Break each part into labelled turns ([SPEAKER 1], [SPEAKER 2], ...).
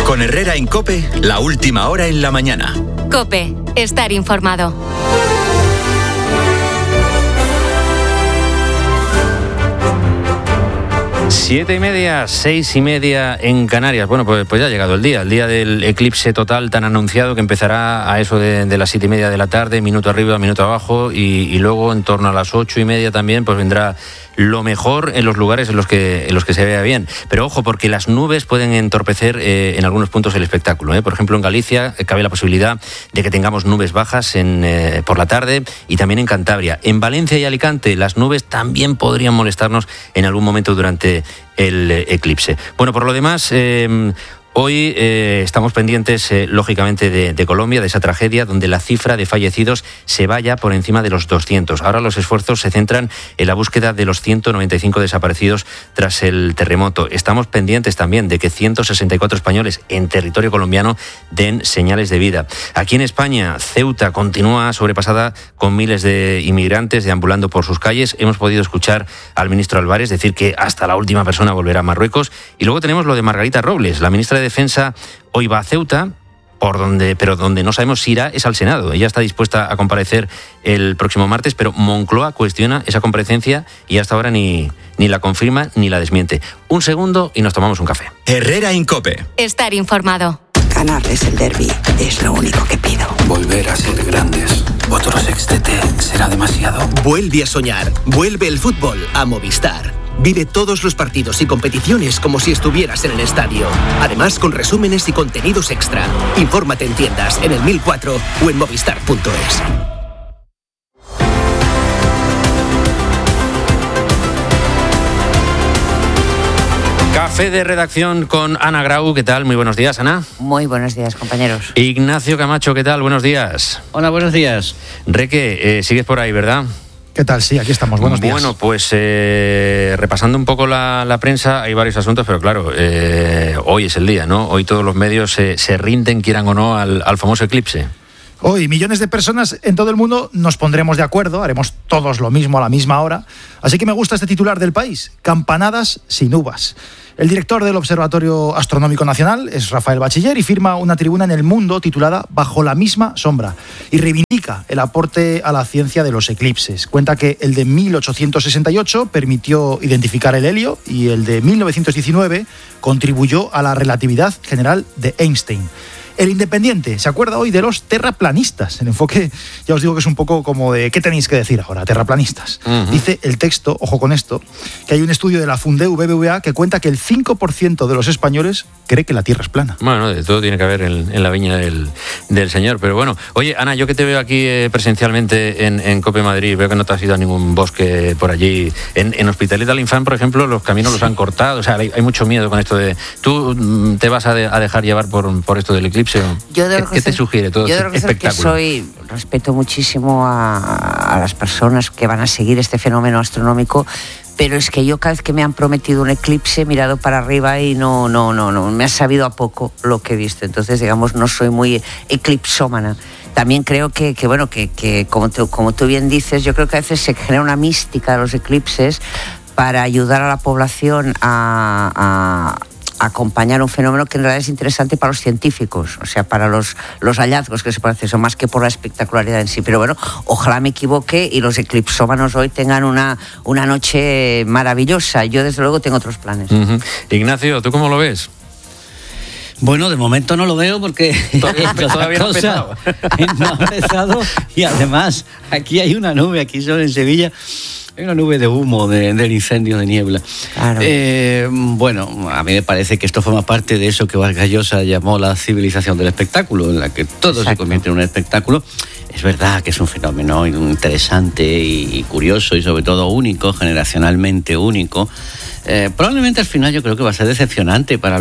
[SPEAKER 1] Con Herrera en COPE, la última hora en la mañana.
[SPEAKER 2] COPE, estar informado.
[SPEAKER 3] 7:30, 6:30 en Canarias. Bueno, pues ya ha llegado el día del eclipse total tan anunciado, que empezará a eso de las 7:30 de la tarde, minuto arriba, minuto abajo, y luego en torno a las 8:30 también pues vendrá lo mejor en los lugares en los que se vea bien. Pero ojo, porque las nubes pueden entorpecer en algunos puntos el espectáculo. Por ejemplo, en Galicia cabe la posibilidad de que tengamos nubes bajas por la tarde, y también en Cantabria. En Valencia y Alicante las nubes también podrían molestarnos en algún momento durante el eclipse. Bueno, por lo demás, hoy estamos pendientes, lógicamente, de Colombia, de esa tragedia donde la cifra de fallecidos se vaya por encima de los 200. Ahora los esfuerzos se centran en la búsqueda de los 195 desaparecidos tras el terremoto. Estamos pendientes también de que 164 españoles en territorio colombiano den señales de vida. Aquí en España, Ceuta continúa sobrepasada con miles de inmigrantes deambulando por sus calles. Hemos podido escuchar al ministro Álvarez decir que hasta la última persona volverá a Marruecos. Y luego tenemos lo de Margarita Robles, la ministra de Defensa. Hoy va a Ceuta, pero donde no sabemos si irá es al Senado. Ella está dispuesta a comparecer el próximo martes, pero Moncloa cuestiona esa comparecencia y hasta ahora ni la confirma ni la desmiente. Un segundo y nos tomamos un café.
[SPEAKER 1] Herrera en COPE.
[SPEAKER 2] Estar informado.
[SPEAKER 4] Ganarles el derbi es lo único que pido.
[SPEAKER 5] Volver a ser grandes. Otro sextete será demasiado.
[SPEAKER 6] Vuelve a soñar. Vuelve el fútbol a Movistar. Vive todos los partidos y competiciones como si estuvieras en el estadio. Además, con resúmenes y contenidos extra. Infórmate en tiendas, en el 1004 o en movistar.es.
[SPEAKER 3] Café de redacción con Ana Grau. ¿Qué tal? Muy buenos días, Ana.
[SPEAKER 4] Muy buenos días, compañeros.
[SPEAKER 3] Ignacio Camacho, ¿qué tal? Buenos días.
[SPEAKER 7] Hola, buenos días.
[SPEAKER 3] Reque, sigues por ahí, ¿verdad?
[SPEAKER 8] ¿Qué tal? Sí, aquí estamos. Buenos días.
[SPEAKER 3] Bueno, pues repasando un poco la prensa, hay varios asuntos, pero claro, hoy es el día, ¿no? Hoy todos los medios se rinden, quieran o no, al famoso eclipse.
[SPEAKER 8] Hoy millones de personas en todo el mundo nos pondremos de acuerdo, haremos todos lo mismo a la misma hora. Así que me gusta este titular del País: campanadas sin uvas. El director del Observatorio Astronómico Nacional es Rafael Bachiller y firma una tribuna en El Mundo titulada Bajo la misma sombra, y reivindica el aporte a la ciencia de los eclipses. Cuenta que el de 1868 permitió identificar el helio y el de 1919 contribuyó a la relatividad general de Einstein. El Independiente se acuerda hoy de los terraplanistas. El enfoque, ya os digo que es un poco como de ¿qué tenéis que decir ahora, terraplanistas? Uh-huh. Dice el texto, ojo con esto, que hay un estudio de la Fundeu BBVA que cuenta que el 5% de los españoles cree que la Tierra es plana.
[SPEAKER 3] Bueno, de todo tiene que haber en la viña del Señor. Pero bueno, oye, Ana, yo que te veo aquí presencialmente en COPE Madrid, veo que no te has ido a ningún bosque por allí. En Hospitalet de Alinfant, por ejemplo, los caminos los han cortado. O sea, hay mucho miedo con esto de... ¿Tú te vas a dejar llevar por esto del eclipse? ¿Qué te sugiere todo este espectáculo?
[SPEAKER 4] Respeto muchísimo a las personas que van a seguir este fenómeno astronómico, pero es que yo cada vez que me han prometido un eclipse he mirado para arriba y no, me ha sabido a poco lo que he visto. Entonces, digamos, no soy muy eclipsómana. También creo que como tú bien dices, yo creo que a veces se genera una mística de los eclipses para ayudar a la población a acompañar un fenómeno que en realidad es interesante para los científicos, o sea, para los hallazgos que se pueden hacer, más que por la espectacularidad en sí. Pero bueno, ojalá me equivoque y los eclipsómanos hoy tengan una noche maravillosa. Yo, desde luego, tengo otros planes.
[SPEAKER 3] Uh-huh. Ignacio, ¿tú cómo lo ves?
[SPEAKER 7] Bueno, de momento no lo veo porque
[SPEAKER 3] todavía no
[SPEAKER 7] ha empezado, y además aquí hay una nube, aquí solo en Sevilla, hay una nube de humo del incendio de niebla.
[SPEAKER 4] Claro.
[SPEAKER 7] Bueno, a mí me parece que esto forma parte de eso que Vargas Llosa llamó la civilización del espectáculo, en la que todo se convierte en un espectáculo. Es verdad que es un fenómeno interesante y curioso y sobre todo único, generacionalmente único. Probablemente al final yo creo que va a ser decepcionante para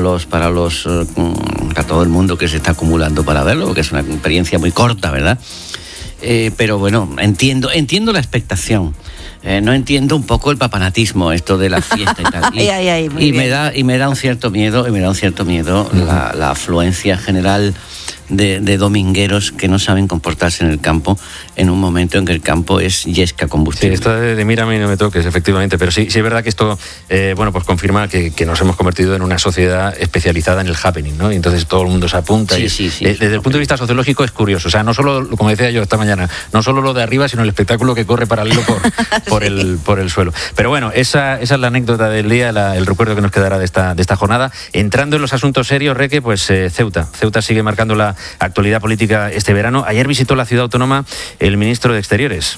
[SPEAKER 7] todo el mundo que se está acumulando para verlo, porque es una experiencia muy corta, ¿verdad? Pero bueno, entiendo la expectación. No entiendo un poco el papanatismo, esto de la fiesta y tal. Y me da un cierto miedo, la afluencia general de domingueros que no saben comportarse en el campo en un momento en que el campo es yesca combustible.
[SPEAKER 3] Sí, esto de mírame y no me toques, efectivamente, pero sí es verdad que esto pues confirma que nos hemos convertido en una sociedad especializada en el happening, ¿no? Y entonces todo el mundo se apunta.
[SPEAKER 7] Sí.
[SPEAKER 3] Desde el punto de vista sociológico es curioso, o sea, no solo, como decía yo esta mañana, no solo lo de arriba, sino el espectáculo que corre paralelo por el suelo. Pero bueno, esa es la anécdota del día, el recuerdo que nos quedará de esta jornada. Entrando en los asuntos serios, Reque, pues Ceuta sigue marcando la actualidad política este verano. Ayer visitó la ciudad autónoma el ministro de Exteriores.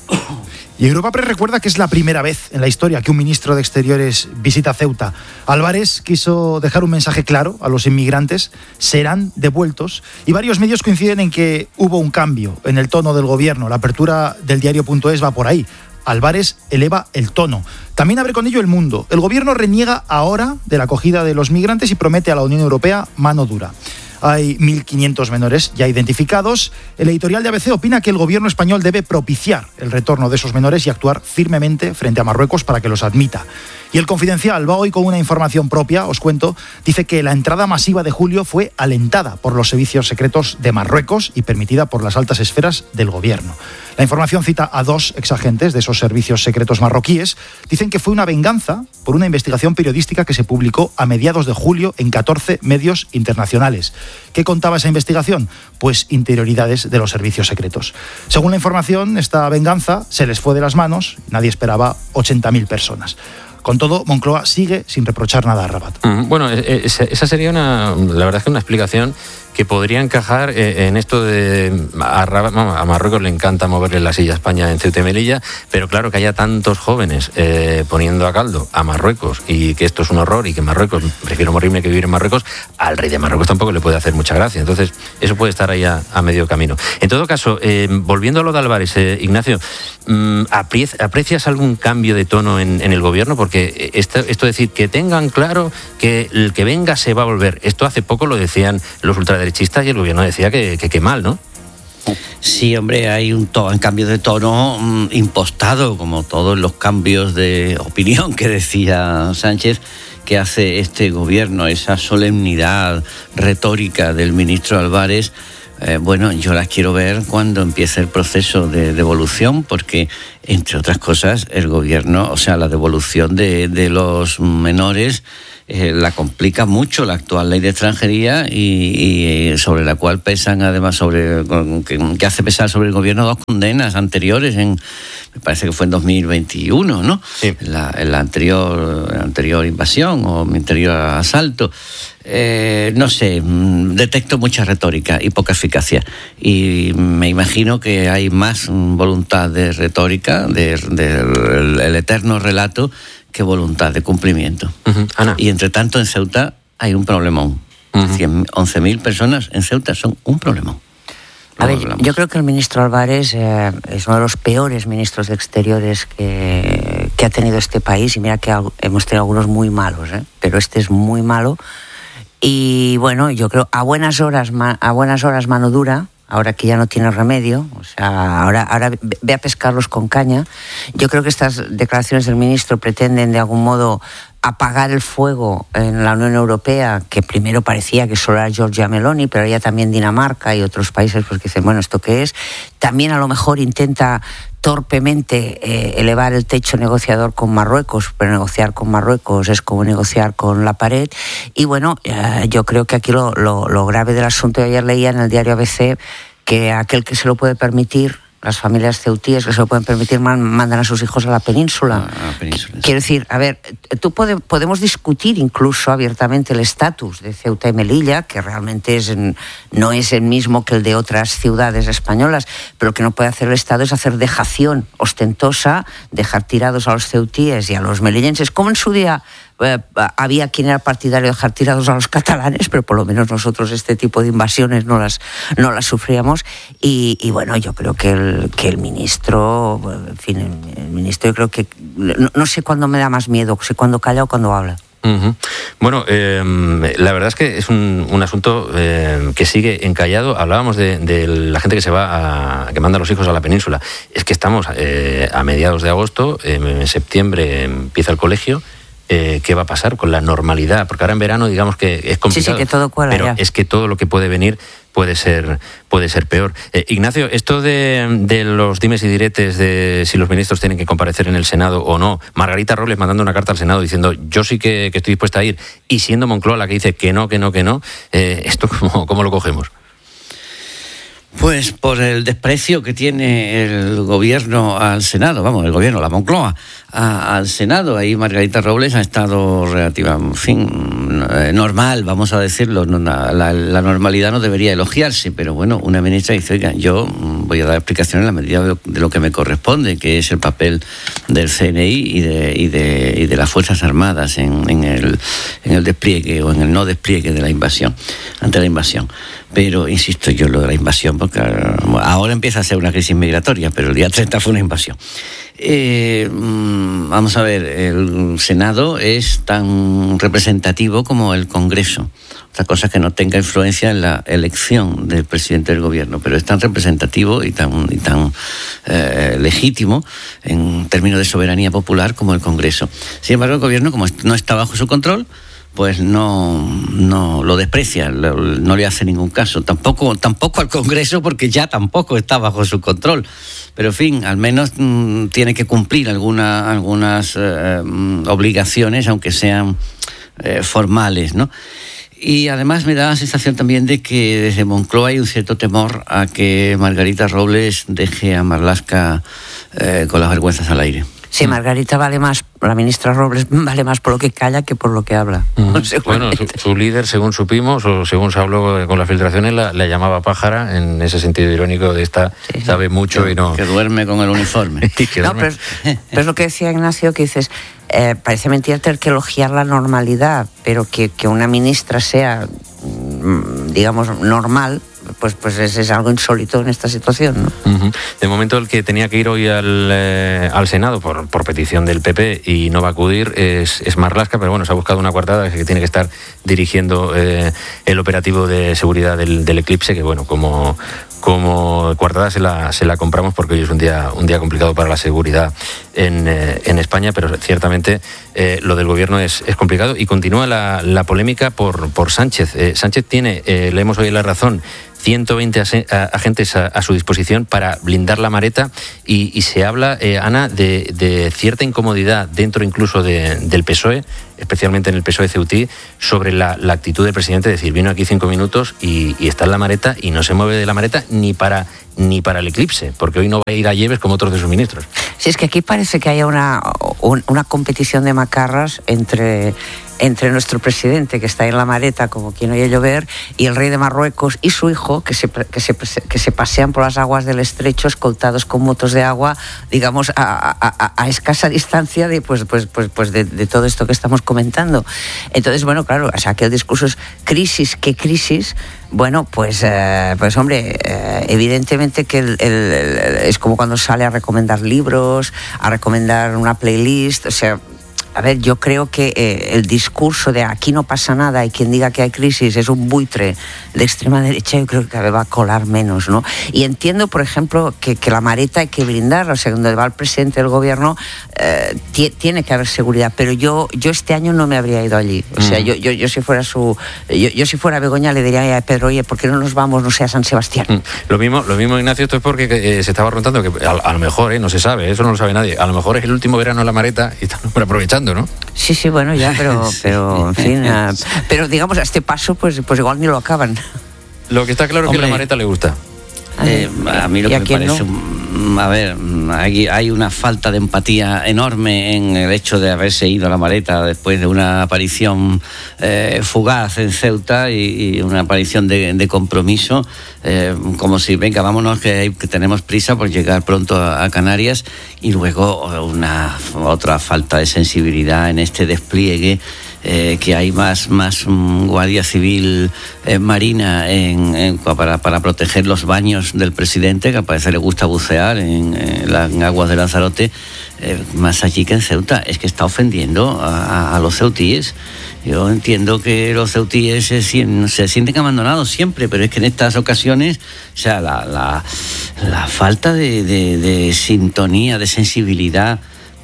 [SPEAKER 8] Y Europa Press recuerda que es la primera vez en la historia que un ministro de Exteriores visita Ceuta. Álvarez quiso dejar un mensaje claro a los inmigrantes: serán devueltos. Y varios medios coinciden en que hubo un cambio en el tono del gobierno. La apertura del diario.es va por ahí. Álvarez eleva el tono. También abre con ello El Mundo. El gobierno reniega ahora de la acogida de los migrantes y promete a la Unión Europea mano dura. Hay 1.500 menores ya identificados. El editorial de ABC opina que el gobierno español debe propiciar el retorno de esos menores y actuar firmemente frente a Marruecos para que los admita. Y El Confidencial va hoy con una información propia, os cuento. Dice que la entrada masiva de julio fue alentada por los servicios secretos de Marruecos y permitida por las altas esferas del gobierno. La información cita a 2 exagentes de esos servicios secretos marroquíes. Dicen que fue una venganza por una investigación periodística que se publicó a mediados de julio en 14 medios internacionales. ¿Qué contaba esa investigación? Pues interioridades de los servicios secretos. Según la información, esta venganza se les fue de las manos. Nadie esperaba 80.000 personas. Con todo, Moncloa sigue sin reprochar nada a Rabat.
[SPEAKER 3] Bueno, esa sería la verdad es que una explicación que podría encajar en esto de a Marruecos le encanta moverle la silla a España en Ceuta y Melilla, pero claro, que haya tantos jóvenes poniendo a caldo a Marruecos y que esto es un horror y que Marruecos, prefiero morirme que vivir en Marruecos, al rey de Marruecos tampoco le puede hacer mucha gracia. Entonces, eso puede estar ahí a medio camino. En todo caso, volviendo a lo de Álvarez, Ignacio, ¿aprecias algún cambio de tono en el gobierno? Porque esto decir, que tengan claro que el que venga se va a volver. Esto hace poco lo decían los ultraderechistas y el gobierno decía que mal, ¿no?
[SPEAKER 7] Sí, hombre, hay un cambio de tono impostado, como todos los cambios de opinión que decía Sánchez, que hace este gobierno, esa solemnidad retórica del ministro Álvarez. Bueno, yo las quiero ver cuando empiece el proceso de devolución, porque, entre otras cosas, el gobierno, o sea, la devolución de los menores la complica mucho la actual ley de extranjería y sobre la cual pesan, además, que hace pesar sobre el gobierno 2 condenas anteriores, me parece que fue en 2021, ¿no?
[SPEAKER 3] Sí.
[SPEAKER 7] La anterior invasión o anterior asalto. No sé, detecto mucha retórica y poca eficacia, y me imagino que hay más voluntad de retórica, del eterno relato, que voluntad de cumplimiento.
[SPEAKER 3] Ana.
[SPEAKER 7] Y entre tanto en Ceuta hay un problemón. 11.000 personas en Ceuta son un problemón.
[SPEAKER 4] A ver, yo creo que el ministro Álvarez es uno de los peores ministros de Exteriores que ha tenido este país, y mira que hemos tenido algunos muy malos, pero este es muy malo. Y bueno, yo creo a buenas horas mano dura, ahora que ya no tiene remedio, o sea, ahora ve a pescarlos con caña. Yo creo que estas declaraciones del ministro pretenden de algún modo apagar el fuego en la Unión Europea, que primero parecía que solo era Giorgia Meloni, pero ya también Dinamarca y otros países pues que dicen, bueno, ¿esto qué es? También a lo mejor intenta torpemente elevar el techo negociador con Marruecos, pero negociar con Marruecos es como negociar con la pared. Y bueno, yo creo que aquí lo grave del asunto, ayer leía en el diario ABC que aquel que se lo puede permitir, las familias ceutíes que se lo pueden permitir, mandan a sus hijos a la península. Quiero decir, a ver, podemos discutir incluso abiertamente el estatus de Ceuta y Melilla, que realmente no es el mismo que el de otras ciudades españolas, pero lo que no puede hacer el Estado es hacer dejación ostentosa, dejar tirados a los ceutíes y a los melillenses, como en su día había quien era partidario de dejar tirados a los catalanes, pero por lo menos nosotros este tipo de invasiones no las sufríamos. Y bueno, yo creo que el ministro, en fin, el ministro, yo creo que no sé cuándo me da más miedo, sé cuándo calla o cuándo habla.
[SPEAKER 3] Bueno, la verdad es que es un asunto que sigue encallado. Hablábamos de la gente que se va que manda a los hijos a la península. Es que estamos a mediados de agosto, en septiembre empieza el colegio. qué va a pasar con la normalidad, porque ahora en verano digamos que es complicado,
[SPEAKER 4] sí, que todo cuela,
[SPEAKER 3] pero
[SPEAKER 4] ya.
[SPEAKER 3] es que todo lo que puede venir puede ser peor. Ignacio, esto de los dimes y diretes de si los ministros tienen que comparecer en el Senado o no, Margarita Robles mandando una carta al Senado diciendo yo sí que estoy dispuesta a ir, y siendo Moncloa la que dice que no, ¿esto cómo lo cogemos?
[SPEAKER 7] Pues por el desprecio que tiene el gobierno al Senado, vamos, el gobierno, la Moncloa, al Senado. Ahí Margarita Robles ha estado normal, vamos a decirlo. La normalidad no debería elogiarse, pero bueno, una ministra dice, oiga, yo voy a dar explicaciones en la medida de lo que me corresponde, que es el papel del CNI y de las Fuerzas Armadas en el despliegue o en el no despliegue de la invasión, ante la invasión. Pero, insisto yo, lo de la invasión, porque ahora empieza a ser una crisis migratoria, pero el día 30 fue una invasión. Vamos a ver, el Senado es tan representativo como el Congreso. Otra cosa es que no tenga influencia en la elección del presidente del gobierno, pero es tan representativo y tan legítimo en términos de soberanía popular como el Congreso. Sin embargo, el gobierno, como no está bajo su control, pues no lo desprecia, no le hace ningún caso. Tampoco al Congreso, porque ya tampoco está bajo su control. Pero, en fin, al menos tiene que cumplir algunas obligaciones, aunque sean formales, ¿no? Y además me da la sensación también de que desde Moncloa hay un cierto temor a que Margarita Robles deje a Marlaska con las vergüenzas al aire.
[SPEAKER 4] Sí, Margarita vale más, la ministra Robles vale más por lo que calla que por lo que habla.
[SPEAKER 3] Bueno, su líder, según supimos, o según se habló con las filtraciones, la llamaba pájara, en ese sentido irónico de esta, sí. Sabe mucho y no...
[SPEAKER 7] Que duerme con el uniforme.
[SPEAKER 4] No, pero es lo que decía Ignacio, que dices, parece mentira tener que elogiar la normalidad, pero que una ministra sea, digamos, normal... Pues es algo insólito en esta situación, ¿no?
[SPEAKER 3] Uh-huh. De momento el que tenía que ir hoy al Senado por petición del PP y no va a acudir es Marlaska, pero bueno, se ha buscado una coartada que tiene que estar dirigiendo el operativo de seguridad del Eclipse, que bueno, como coartada se la compramos porque hoy es un día complicado para la seguridad en España, pero ciertamente lo del gobierno es complicado y continúa la polémica por Sánchez. Sánchez tiene, leemos hoy en La Razón, 120 agentes a su disposición para blindar la Mareta y se habla, Ana, de cierta incomodidad dentro incluso del PSOE, especialmente en el PSOE Ceutí, sobre la actitud del presidente, es decir, vino aquí 5 minutos y está en la Mareta y no se mueve de la Mareta ni para el Eclipse, porque hoy no va a ir a Lleves como otros de sus ministros.
[SPEAKER 4] Sí, es que aquí parece que haya una competición de macarras entre nuestro presidente, que está en la Mareta como quien oye llover, y el rey de Marruecos y su hijo, que se pasean por las aguas del estrecho escoltados con motos de agua, digamos, a escasa distancia de todo esto que estamos comentando. Entonces, bueno, claro, o sea, que el discurso es crisis, ¿qué crisis? Bueno, pues hombre, evidentemente que es como cuando sale a recomendar libros, a recomendar una playlist, o sea... A ver, yo creo que el discurso de aquí no pasa nada y quien diga que hay crisis es un buitre de extrema derecha, yo creo que va a colar menos, ¿no? Y entiendo, por ejemplo, que la Mareta hay que brindarla, o sea, donde va el presidente del gobierno tiene que haber seguridad, pero yo este año no me habría ido allí. O sea, yo si fuera yo si fuera Begoña le diría a Pedro, oye, ¿por qué no nos vamos, no sé, a San Sebastián?
[SPEAKER 3] Lo mismo, Ignacio, esto es porque se estaba rondando que a lo mejor, no se sabe, eso no lo sabe nadie, a lo mejor es el último verano en la Mareta y están aprovechando, ¿no?
[SPEAKER 4] Sí, bueno, ya, pero en fin, pero digamos, a este paso, pues igual ni lo acaban.
[SPEAKER 3] Lo que está claro es que a la Mareta le gusta.
[SPEAKER 7] A mí lo que me parece, a ver, hay una falta de empatía enorme en el hecho de haberse ido a la Mareta después de una aparición fugaz en Ceuta y una aparición de compromiso, como si, venga, vámonos que tenemos prisa por llegar pronto a Canarias, y luego otra falta de sensibilidad en este despliegue, que hay más guardia civil marina para proteger los baños del presidente, que parece le gusta bucear en aguas de Lanzarote, más allí que en Ceuta. Es que está ofendiendo a los ceutíes. Yo entiendo que los ceutíes se sienten abandonados siempre, pero es que en estas ocasiones, o sea, la falta de sintonía, de sensibilidad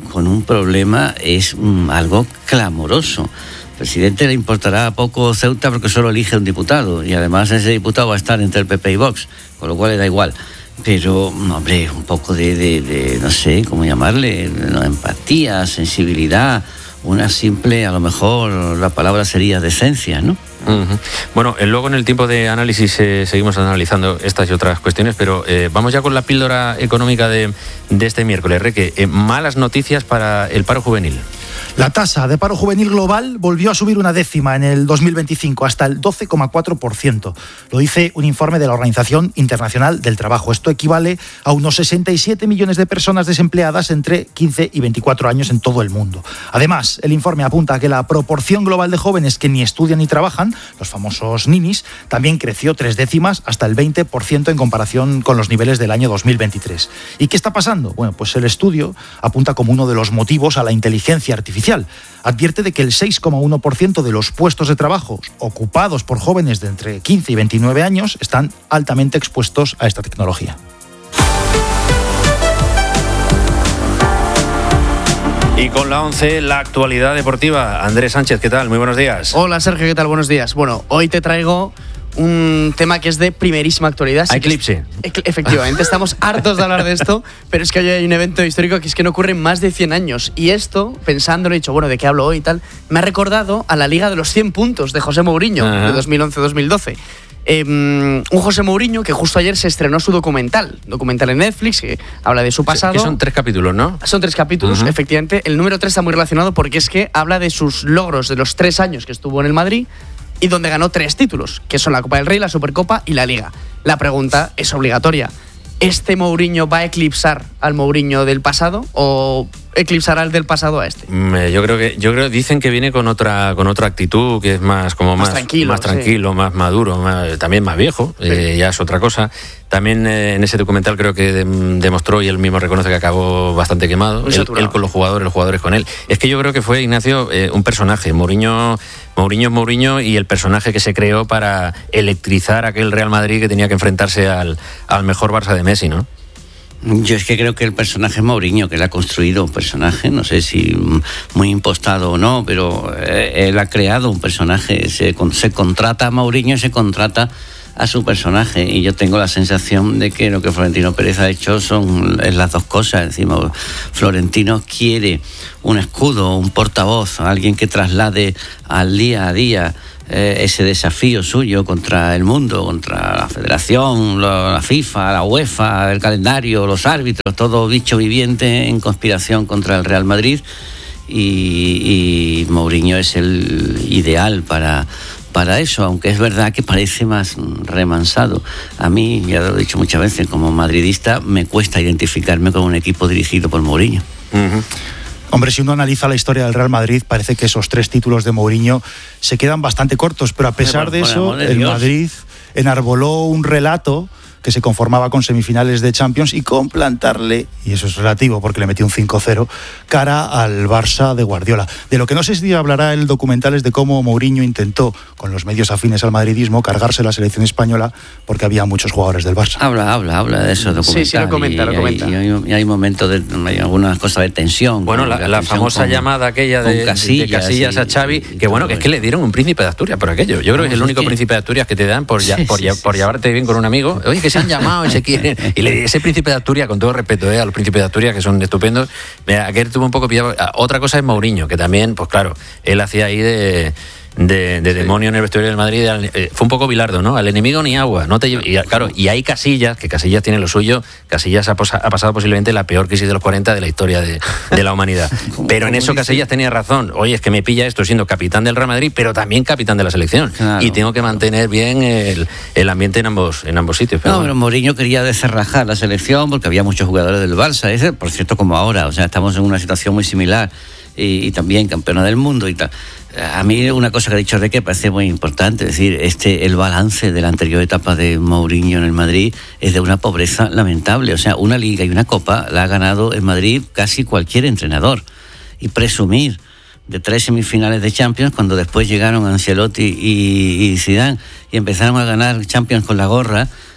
[SPEAKER 7] con un problema es algo clamoroso. Al presidente le importará poco Ceuta porque solo elige un diputado y además ese diputado va a estar entre el PP y Vox, con lo cual le da igual. Pero, hombre, un poco de no sé cómo llamarle, empatía, sensibilidad, una simple, a lo mejor la palabra sería decencia, ¿no?
[SPEAKER 3] Uh-huh. Bueno, luego en el tiempo de análisis seguimos analizando estas y otras cuestiones, pero vamos ya con la píldora económica de este miércoles. Reque, malas noticias para el paro juvenil.
[SPEAKER 8] La tasa de paro juvenil global volvió a subir una décima en el 2025, hasta el 12,4%. Lo dice un informe de la Organización Internacional del Trabajo. Esto equivale a unos 67 millones de personas desempleadas entre 15 y 24 años en todo el mundo. Además, el informe apunta a que la proporción global de jóvenes que ni estudian ni trabajan, los famosos ninis, también creció 3 décimas hasta el 20% en comparación con los niveles del año 2023. ¿Y qué está pasando? Bueno, pues el estudio apunta como uno de los motivos a la inteligencia artificial. Advierte de que el 6,1% de los puestos de trabajo ocupados por jóvenes de entre 15 y 29 años están altamente expuestos a esta tecnología.
[SPEAKER 3] Y con la 11, la actualidad deportiva. Andrés Sánchez, ¿qué tal? Muy buenos días.
[SPEAKER 9] Hola Sergio, ¿qué tal? Buenos días. Bueno, hoy te traigo un tema que es de primerísima actualidad.
[SPEAKER 3] Eclipse.
[SPEAKER 9] Efectivamente, estamos hartos de hablar de esto, pero es que hoy hay un evento histórico que es que no ocurre en más de 100 años. Y esto, pensándolo, he dicho, bueno, ¿de qué hablo hoy y tal? Me ha recordado a la Liga de los 100 puntos de José Mourinho, de 2011-2012. Un José Mourinho que justo ayer se estrenó su documental en Netflix, que habla de su pasado.
[SPEAKER 3] Que son 3 capítulos, ¿no?
[SPEAKER 9] Son 3 capítulos, efectivamente. El número 3 está muy relacionado porque es que habla de sus logros de los 3 años que estuvo en el Madrid y donde ganó 3 títulos, que son la Copa del Rey, la Supercopa y la Liga. La pregunta es obligatoria. ¿Este Mourinho va a eclipsar al Mourinho del pasado o eclipsará el del pasado a este?
[SPEAKER 3] Yo creo dicen que viene con otra actitud, que es más tranquilo, sí, más maduro, también más viejo, sí. Ya es otra cosa. También en ese documental creo que demostró, y él mismo reconoce que acabó bastante quemado, él con los jugadores con él. Es que yo creo que fue, Ignacio, un personaje. Mourinho es Mourinho y el personaje que se creó para electrizar aquel Real Madrid que tenía que enfrentarse al mejor Barça de Messi, ¿no?
[SPEAKER 7] Yo es que creo que el personaje Mourinho, que él ha construido un personaje, no sé si muy impostado o no, pero él ha creado un personaje. Se contrata a Mourinho y se contrata a su personaje, y yo tengo la sensación de que lo que Florentino Pérez ha hecho es las dos cosas. Decimos, Florentino quiere un escudo, un portavoz, alguien que traslade al día a día ese desafío suyo contra el mundo, contra la Federación, la FIFA, la UEFA, el calendario, los árbitros, todo bicho viviente en conspiración contra el Real Madrid, y Mourinho es el ideal para eso, aunque es verdad que parece más remansado. A mí, ya lo he dicho muchas veces, como madridista me cuesta identificarme con un equipo dirigido por Mourinho.
[SPEAKER 8] Uh-huh. Hombre, si uno analiza la historia del Real Madrid, parece que esos 3 títulos de Mourinho se quedan bastante cortos, pero a pesar de eso, el Madrid enarboló un relato que se conformaba con semifinales de Champions y con plantarle, y eso es relativo porque le metió un 5-0, cara al Barça de Guardiola. De lo que no sé si hablará el documental es de cómo Mourinho intentó, con los medios afines al madridismo, cargarse la selección española porque había muchos jugadores del Barça.
[SPEAKER 7] Habla de eso, documental.
[SPEAKER 9] Sí, lo comenta.
[SPEAKER 7] Y hay momentos hay algunas cosas de tensión.
[SPEAKER 3] Bueno, la famosa llamada aquella de Casillas a Xavi, que bueno, que es que le dieron un príncipe de Asturias por aquello. Yo creo que es el único príncipe de Asturias que te dan por llevarte bien con un amigo. Oye, que se han llamado y se quieren. Y ese príncipe de Asturias, con todo respeto a los príncipes de Asturias, que son estupendos, aquel tuvo un poco pillado. Otra cosa es Mourinho, que también, pues claro, él hacía ahí de demonio en el vestuario del Madrid. Fue un poco Bilardo, ¿no? Al enemigo ni agua. Y hay Casillas, que Casillas tiene lo suyo. Casillas ha pasado posiblemente la peor crisis de los 40 de la historia de la humanidad. Pero en eso Casillas tenía razón. Oye, es que me pilla esto siendo capitán del Real Madrid, pero también capitán de la selección. Claro. Y tengo que mantener bien el ambiente en ambos sitios.
[SPEAKER 7] Pero Mourinho quería descerrajar la selección porque había muchos jugadores del Barça. Ese, por cierto, como ahora. O sea, estamos en una situación muy similar. Y también campeona del mundo y tal. A mí una cosa que ha dicho Reque parece muy importante, es decir, el balance de la anterior etapa de Mourinho en el Madrid es de una pobreza lamentable. O sea, una liga y una copa la ha ganado en Madrid casi cualquier entrenador. Y presumir de 3 semifinales de Champions, cuando después llegaron Ancelotti y Zidane y empezaron a ganar Champions con la gorra,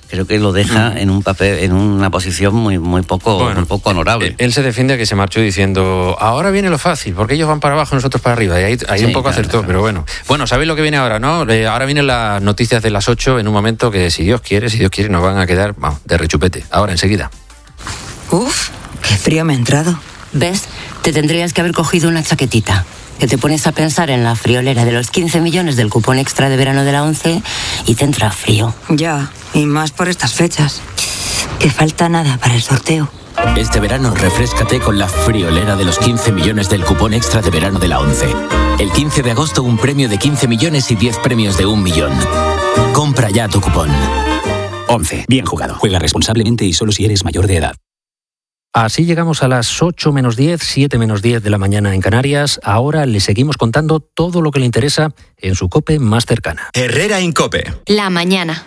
[SPEAKER 7] creo que lo deja en un papel, en una posición muy poco honorable.
[SPEAKER 3] Él se defiende a que se marchó diciendo, ahora viene lo fácil, porque ellos van para abajo y nosotros para arriba. Y ahí sí, un poco acertó, pero bueno. Bueno, ¿sabéis lo que viene ahora, no? Ahora vienen las noticias de las 8 en un momento que, si Dios quiere, nos van a quedar de rechupete. Ahora, enseguida.
[SPEAKER 10] Uf, qué frío me ha entrado. ¿Ves? Te tendrías que haber cogido una chaquetita. Que te pones a pensar en la friolera de los 15 millones del cupón extra de verano de la ONCE y te entra frío.
[SPEAKER 11] Ya, y más por estas fechas. Que falta nada para el sorteo.
[SPEAKER 12] Este verano refréscate con la friolera de los 15 millones del cupón extra de verano de la ONCE. El 15 de agosto un premio de 15 millones y 10 premios de 1 millón. Compra ya tu cupón.
[SPEAKER 5] ONCE. Bien jugado. Juega responsablemente y solo si eres mayor de edad.
[SPEAKER 3] Así llegamos a las 8 menos 10, 7 menos 10 de la mañana en Canarias. Ahora le seguimos contando todo lo que le interesa en su COPE más cercana.
[SPEAKER 1] Herrera Incope.
[SPEAKER 2] La mañana.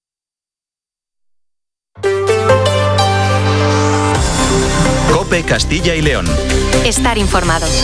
[SPEAKER 1] COPE Castilla y León.
[SPEAKER 2] Estar informados.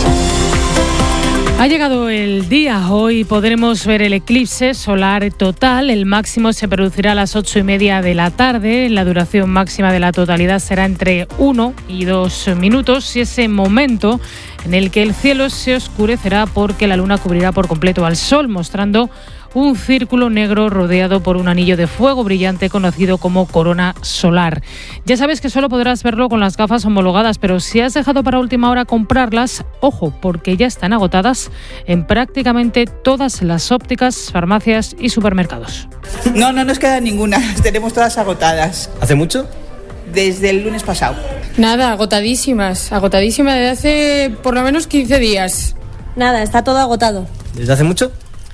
[SPEAKER 13] Ha llegado el día. Hoy podremos ver el eclipse solar total. El máximo se producirá a las 8:30 de la tarde. La duración máxima de la totalidad será entre 1 y 2 minutos y ese momento en el que el cielo se oscurecerá porque la luna cubrirá por completo al sol, mostrando un círculo negro rodeado por un anillo de fuego brillante conocido como corona solar. Ya sabes que solo podrás verlo con las gafas homologadas, pero si has dejado para última hora comprarlas, ojo, porque ya están agotadas en prácticamente todas las ópticas, farmacias y supermercados.
[SPEAKER 14] No nos queda ninguna, las tenemos todas agotadas.
[SPEAKER 15] ¿Hace mucho?
[SPEAKER 14] Desde el lunes pasado.
[SPEAKER 16] Nada, agotadísimas desde hace por lo menos 15 días.
[SPEAKER 17] Nada, está todo agotado.
[SPEAKER 15] ¿Desde hace mucho?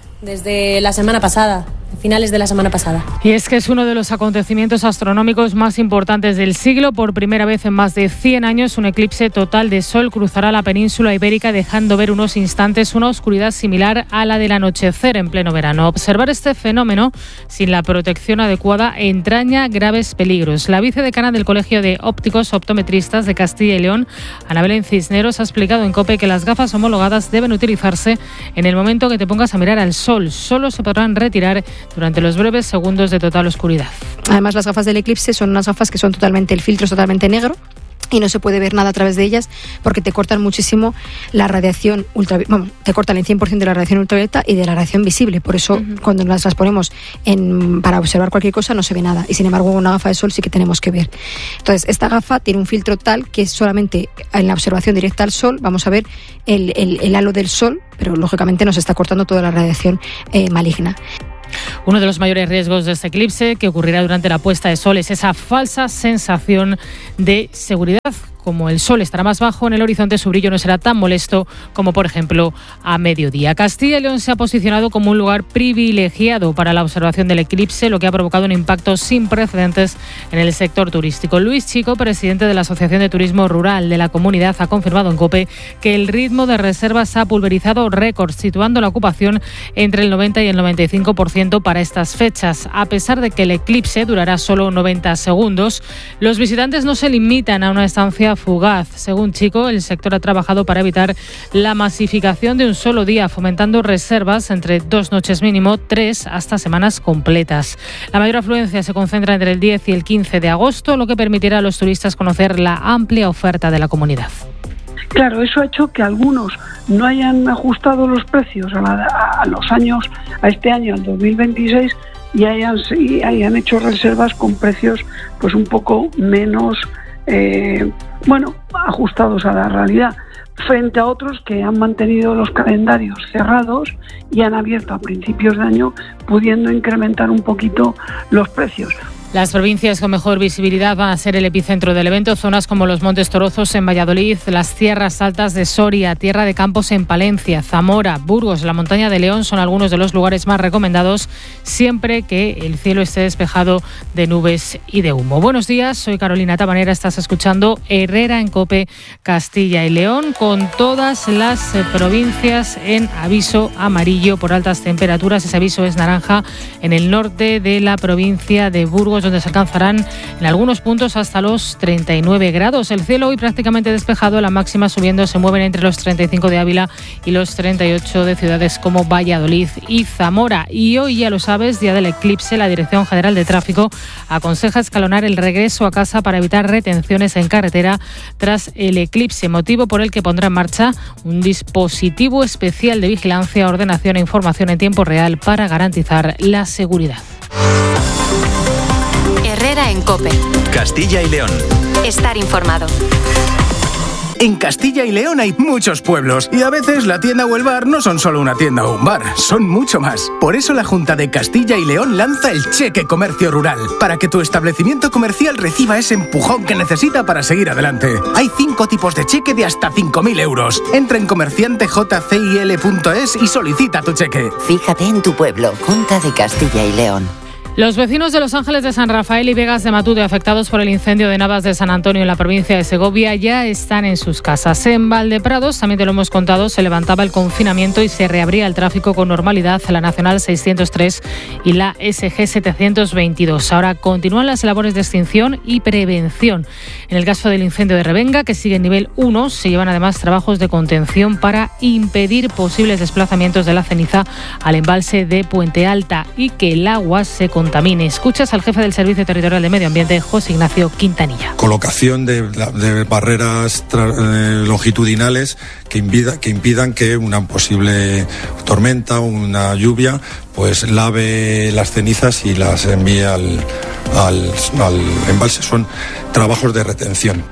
[SPEAKER 17] Desde la semana pasada, finales de la semana pasada.
[SPEAKER 13] Y es que es uno de los acontecimientos astronómicos más importantes del siglo. Por primera vez en más de 100 años, un eclipse total de sol cruzará la península ibérica, dejando ver unos instantes una oscuridad similar a la del anochecer en pleno verano. Observar este fenómeno sin la protección adecuada entraña graves peligros. La vicedecana del Colegio de Ópticos Optometristas de Castilla y León, Ana Belén Cisneros, ha explicado en COPE que las gafas homologadas deben utilizarse en el momento que te pongas a mirar al sol. Solo se podrán retirar durante los breves segundos de total oscuridad.
[SPEAKER 18] Además, las gafas del eclipse son unas gafas que son totalmente, el filtro es totalmente negro y no se puede ver nada a través de ellas porque te cortan muchísimo la radiación te cortan el 100% de la radiación ultravioleta y de la radiación visible. Por eso, cuando las ponemos para observar cualquier cosa no se ve nada. Y sin embargo, una gafa de sol sí que tenemos que ver. Entonces, esta gafa tiene un filtro tal que solamente en la observación directa al sol vamos a ver el halo del sol, pero lógicamente nos está cortando toda la radiación maligna.
[SPEAKER 13] Uno de los mayores riesgos de este eclipse, que ocurrirá durante la puesta de sol, es esa falsa sensación de seguridad. Como el sol estará más bajo en el horizonte, su brillo no será tan molesto como, por ejemplo, a mediodía. Castilla y León se ha posicionado como un lugar privilegiado para la observación del eclipse, lo que ha provocado un impacto sin precedentes en el sector turístico. Luis Chico, presidente de la Asociación de Turismo Rural de la comunidad, ha confirmado en COPE que el ritmo de reservas ha pulverizado récords, situando la ocupación entre el 90 y el 95% para estas fechas. A pesar de que el eclipse durará solo 90 segundos, los visitantes no se limitan a una estancia fugaz. Según Chico, el sector ha trabajado para evitar la masificación de un solo día, fomentando reservas entre 2 noches mínimo, 3 hasta semanas completas. La mayor afluencia se concentra entre el 10 y el 15 de agosto, lo que permitirá a los turistas conocer la amplia oferta de la comunidad.
[SPEAKER 19] Claro, eso ha hecho que algunos no hayan ajustado los precios a los años, a este año, al 2026, y hayan hecho reservas con precios pues un poco menos ajustados a la realidad, frente a otros que han mantenido los calendarios cerrados y han abierto a principios de año, pudiendo incrementar un poquito los precios.
[SPEAKER 13] Las provincias con mejor visibilidad van a ser el epicentro del evento. Zonas como los Montes Torozos en Valladolid, las Tierras Altas de Soria, Tierra de Campos en Palencia, Zamora, Burgos, la Montaña de León son algunos de los lugares más recomendados, siempre que el cielo esté despejado de nubes y de humo. Buenos días, soy Carolina Tabanera, estás escuchando Herrera en COPE Castilla y León, con todas las provincias en aviso amarillo por altas temperaturas. Ese aviso es naranja en el norte de la provincia de Burgos máximos donde se alcanzarán en algunos puntos hasta los 39 grados. El cielo hoy prácticamente despejado, la máxima subiendo se mueven entre los 35 de Ávila y los 38 de ciudades como Valladolid y Zamora. Y hoy, ya lo sabes, día del eclipse, la Dirección General de Tráfico aconseja escalonar el regreso a casa para evitar retenciones en carretera tras el eclipse, motivo por el que pondrá en marcha un dispositivo especial de vigilancia, ordenación e información en tiempo real para garantizar la seguridad.
[SPEAKER 2] Herrera en COPE.
[SPEAKER 1] Castilla y León.
[SPEAKER 2] Estar informado.
[SPEAKER 15] En Castilla y León hay muchos pueblos y a veces la tienda o el bar no son solo una tienda o un bar, son mucho más. Por eso la Junta de Castilla y León lanza el Cheque Comercio Rural, para que tu establecimiento comercial reciba ese empujón que necesita para seguir adelante. Hay 5 tipos de cheque de hasta 5.000 euros. Entra en comerciantejcil.es y solicita tu cheque.
[SPEAKER 20] Fíjate en tu pueblo, Junta de Castilla y León.
[SPEAKER 13] Los vecinos de Los Ángeles de San Rafael y Vegas de Matute, afectados por el incendio de Navas de San Antonio en la provincia de Segovia, ya están en sus casas. En Valdeprados, también te lo hemos contado, se levantaba el confinamiento y se reabría el tráfico con normalidad a la Nacional 603 y la SG 722. Ahora continúan las labores de extinción y prevención. En el caso del incendio de Revenga, que sigue en nivel 1, se llevan además trabajos de contención para impedir posibles desplazamientos de la ceniza al embalse de Puente Alta y que el agua se contamine. Escuchas al jefe del Servicio Territorial de Medio Ambiente, José Ignacio Quintanilla.
[SPEAKER 21] Colocación de barreras longitudinales que impidan que una posible tormenta o una lluvia pues lave las cenizas y las envíe al embalse. Son trabajos de retención.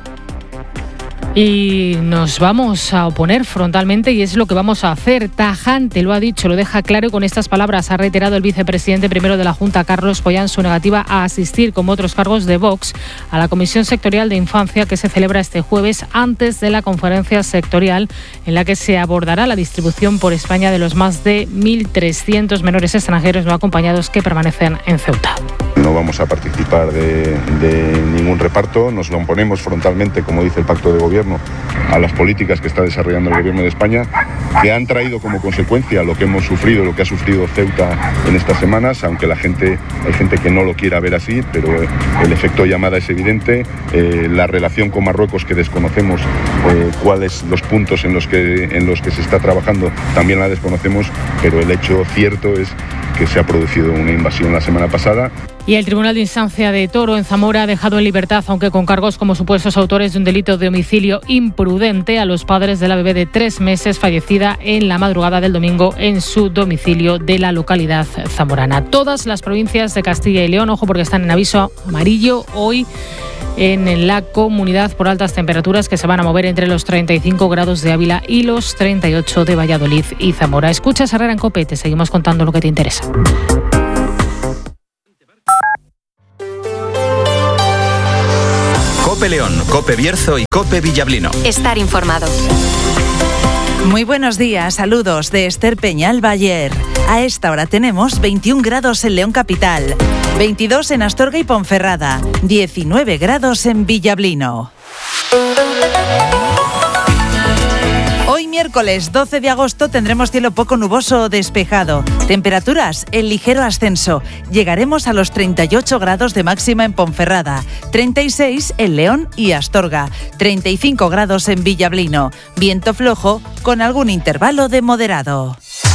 [SPEAKER 13] Y nos vamos a oponer frontalmente y es lo que vamos a hacer. Tajante, lo ha dicho, lo deja claro y con estas palabras ha reiterado el vicepresidente primero de la Junta, Carlos Pollán, su negativa a asistir, como otros cargos de Vox, a la Comisión Sectorial de Infancia que se celebra este jueves antes de la conferencia sectorial en la que se abordará la distribución por España de los más de 1.300 menores extranjeros no acompañados que permanecen en Ceuta.
[SPEAKER 22] No vamos a participar de ningún reparto, nos lo oponemos frontalmente, como dice el Pacto de Gobierno, a las políticas que está desarrollando el Gobierno de España, que han traído como consecuencia lo que hemos sufrido, lo que ha sufrido Ceuta en estas semanas, aunque hay gente que no lo quiera ver así, pero el efecto llamada es evidente. La relación con Marruecos, que desconocemos cuáles los puntos en los que se está trabajando, también la desconocemos, pero el hecho cierto es que se ha producido una invasión la semana pasada.
[SPEAKER 13] Y el Tribunal de Instancia de Toro, en Zamora, ha dejado en libertad, aunque con cargos como supuestos autores de un delito de homicidio imprudente, a los padres de la bebé de 3 meses fallecida en la madrugada del domingo en su domicilio de la localidad zamorana. Todas las provincias de Castilla y León, ojo porque están en aviso amarillo hoy en la comunidad por altas temperaturas que se van a mover entre los 35 grados de Ávila y los 38 de Valladolid y Zamora. Escuchas Herrera en COPE, te seguimos contando lo que te interesa.
[SPEAKER 1] COPE León, COPE Bierzo y COPE Villablino.
[SPEAKER 2] Estar informado.
[SPEAKER 23] Muy buenos días, saludos de Esther Peñal Bayer. A esta hora tenemos 21 grados en León Capital, 22 en Astorga y Ponferrada, 19 grados en Villablino. Hoy miércoles 12 de agosto tendremos cielo poco nuboso o despejado. Temperaturas en ligero ascenso. Llegaremos a los 38 grados de máxima en Ponferrada, 36 en León y Astorga, 35 grados en Villablino. Viento flojo con algún intervalo de moderado.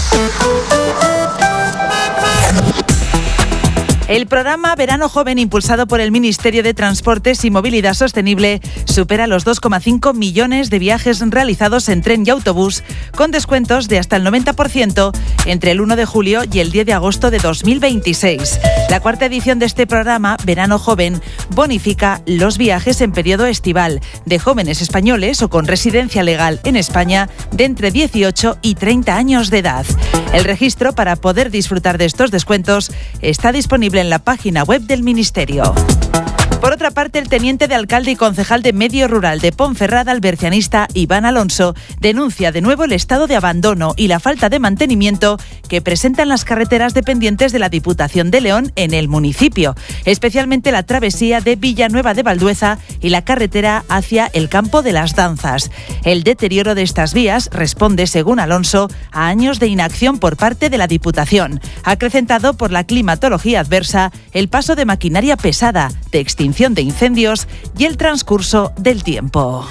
[SPEAKER 23] El programa Verano Joven, impulsado por el Ministerio de Transportes y Movilidad Sostenible, supera los 2,5 millones de viajes realizados en tren y autobús, con descuentos de hasta el 90% entre el 1 de julio y el 10 de agosto de 2026. La cuarta edición de este programa, Verano Joven, bonifica los viajes en periodo estival de jóvenes españoles o con residencia legal en España de entre 18 y 30 años de edad. El registro para poder disfrutar de estos descuentos está disponible en la página web del Ministerio. Por otra parte, el teniente de alcalde y concejal de Medio Rural de Ponferrada, el bercianista Iván Alonso, denuncia de nuevo el estado de abandono y la falta de mantenimiento que presentan las carreteras dependientes de la Diputación de León en el municipio, especialmente la travesía de Villanueva de Valdueza y la carretera hacia el Campo de las Danzas. El deterioro de estas vías responde, según Alonso, a años de inacción por parte de la Diputación, acrecentado por la climatología adversa, el paso de maquinaria pesada, de extinción de incendios y el transcurso del tiempo.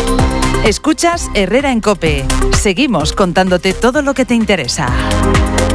[SPEAKER 23] Escuchas Herrera en COPE. Seguimos contándote todo lo que te interesa.